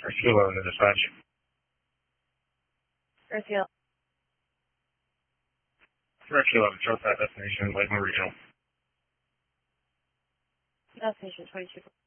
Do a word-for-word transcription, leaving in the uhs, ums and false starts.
Rescue eleven to dispatch. Rescue. Rescue eleven, short that destination, Lakeland Regional. Destination twenty-two.